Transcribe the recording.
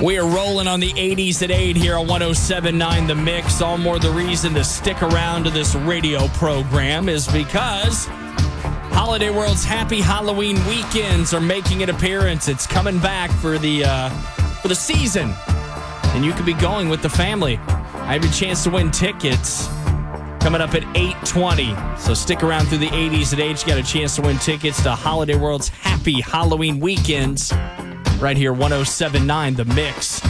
We are rolling on the 80s at 8 here on 107.9 The Mix. All more the reason to stick around to this radio program is because Holiday World's Happy Halloween Weekends are making an appearance. It's coming back for the season, and you could be going with the family. I have a chance to win tickets coming up at 8:20. So stick around through the 80s at 8. You got a chance to win tickets to Holiday World's Happy Halloween Weekends right here, 107.9 The Mix.